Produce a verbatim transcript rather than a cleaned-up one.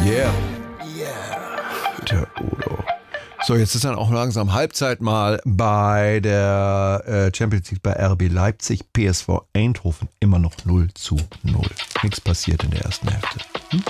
Yeah. Der Udo. So, jetzt ist dann auch langsam Halbzeit mal bei der äh, Champions League bei R B Leipzig, P S V Eindhoven immer noch null zu null. Nichts passiert in der ersten Hälfte. Hm?